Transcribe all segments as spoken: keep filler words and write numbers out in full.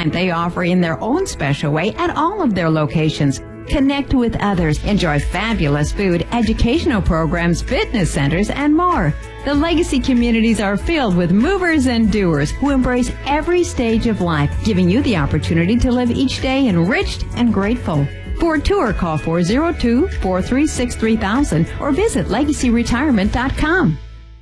find they offer in their own special way at all of their locations. Connect with others, enjoy fabulous food, educational programs, fitness centers, and more. The Legacy communities are filled with movers and doers who embrace every stage of life, giving you the opportunity to live each day enriched and grateful. For a tour, call four oh two, four three six, three thousand or visit legacy retirement dot com.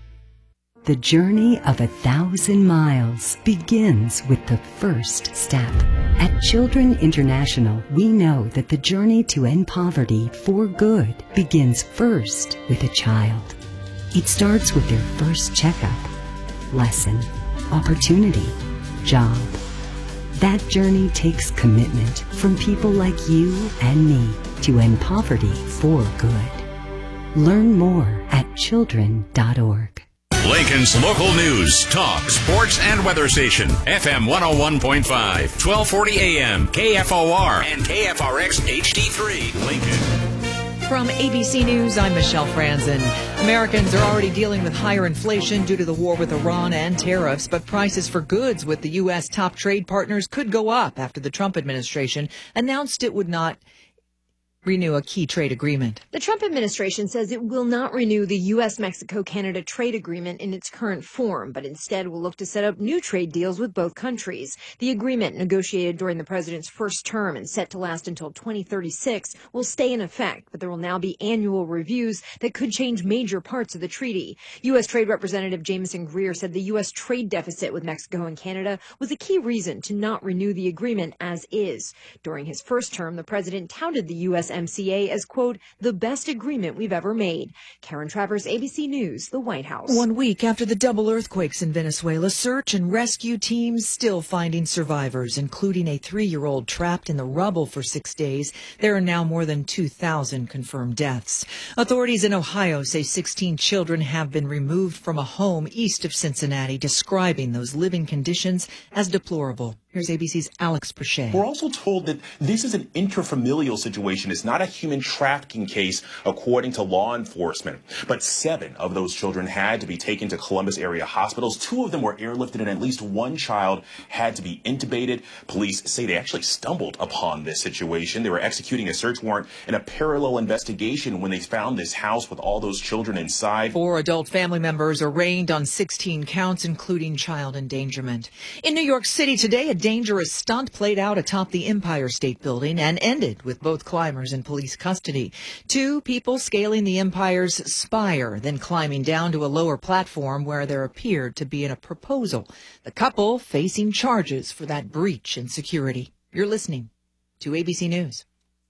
The journey of a thousand miles begins with the first step. At Children International, we know that the journey to end poverty for good begins first with a child. It starts with their first checkup, lesson, opportunity, job. That journey takes commitment from people like you and me to end poverty for good. Learn more at children dot org. Lincoln's local news, talk, sports, and weather station. F M one oh one point five, twelve forty A M, K F O R, and K F R X H D three, Lincoln. From A B C News, I'm Michelle Franzen. Americans are already dealing with higher inflation due to the war with Iran and tariffs, but prices for goods with the U S top trade partners could go up after the Trump administration announced it would not renew a key trade agreement. The Trump administration says it will not renew the U S Mexico Canada trade agreement in its current form, but instead will look to set up new trade deals with both countries. The agreement, negotiated during the president's first term and set to last until twenty thirty-six, will stay in effect, but there will now be annual reviews that could change major parts of the treaty. U S. Trade Representative Jameson Greer said the U S trade deficit with Mexico and Canada was a key reason to not renew the agreement as is. During his first term, the president touted the U S M C A as, quote, the best agreement we've ever made. Karen Travers, A B C News, the White House. One week after the double earthquakes in Venezuela, search and rescue teams still finding survivors, including a three-year-old trapped in the rubble for six days. There are now more than two thousand confirmed deaths. Authorities in Ohio say sixteen children have been removed from a home east of Cincinnati, describing those living conditions as deplorable. Here's A B C's Alex Perchet. We're also told that this is an intrafamilial situation. It's not a human trafficking case, according to law enforcement. But seven of those children had to be taken to Columbus area hospitals. Two of them were airlifted, and at least one child had to be intubated. Police say they actually stumbled upon this situation. They were executing a search warrant in a parallel investigation when they found this house with all those children inside. Four adult family members arraigned on sixteen counts, including child endangerment. In New York City today, a dangerous stunt played out atop the Empire State Building and ended with both climbers in police custody. Two people scaling the Empire's spire, then climbing down to a lower platform where there appeared to be a proposal. The couple facing charges for that breach in security. You're listening to A B C News.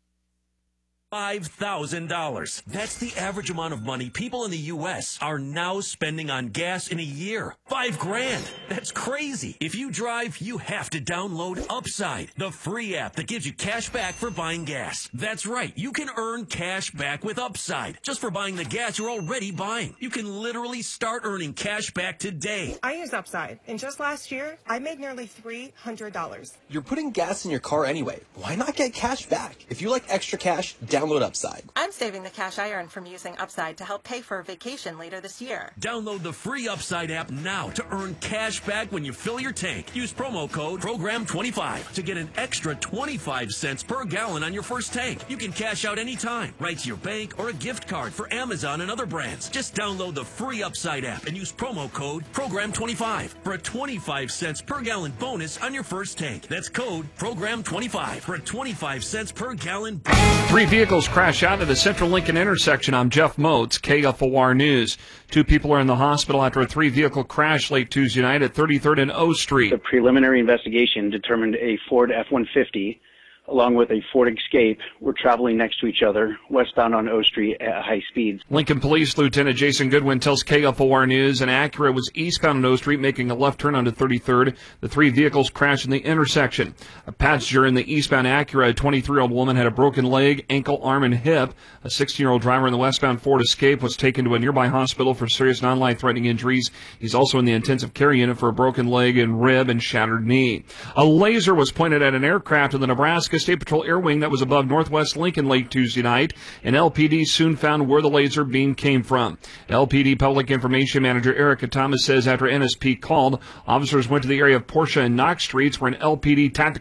five thousand dollars. That's the average amount of money people in the U S are now spending on gas in a year. Five grand. That's crazy. If you drive, you have to download Upside, the free app that gives you cash back for buying gas. That's right. You can earn cash back with Upside just for buying the gas you're already buying. You can literally start earning cash back today. I use Upside, and just last year, I made nearly three hundred dollars. You're putting gas in your car anyway. Why not get cash back? If you like extra cash, download Download Upside. I'm saving the cash I earn from using Upside to help pay for a vacation later this year. Download the free Upside app now to earn cash back when you fill your tank. Use promo code program twenty-five to get an extra twenty-five cents per gallon on your first tank. You can cash out anytime, right to your bank or a gift card for Amazon and other brands. Just download the free Upside app and use promo code program twenty-five for a twenty-five cents per gallon bonus on your first tank. That's code program twenty-five for a twenty-five cents per gallon bonus. Three vehicles crash out at the Central Lincoln intersection. I'm Jeff Moats, K F O R News. Two people are in the hospital after a three-vehicle crash late Tuesday night at thirty-third and O Street. The preliminary investigation determined a Ford F one fifty along with a Ford Escape were traveling next to each other, westbound on O Street at high speeds. Lincoln Police Lieutenant Jason Goodwin tells K F O R News an Acura was eastbound on O Street making a left turn onto thirty-third. The three vehicles crashed in the intersection. A passenger in the eastbound Acura, a twenty-three-year-old woman, had a broken leg, ankle, arm, and hip. A sixteen-year-old driver in the westbound Ford Escape was taken to a nearby hospital for serious non-life-threatening injuries. He's also in the intensive care unit for a broken leg and rib and shattered knee. A laser was pointed at an aircraft in the Nebraska State Patrol Air Wing that was above northwest Lincoln late Tuesday night, and L P D soon found where the laser beam came from. L P D Public Information Manager Erica Thomas says after N S P called, officers went to the area of Portia and Knox Streets where an L P D tactical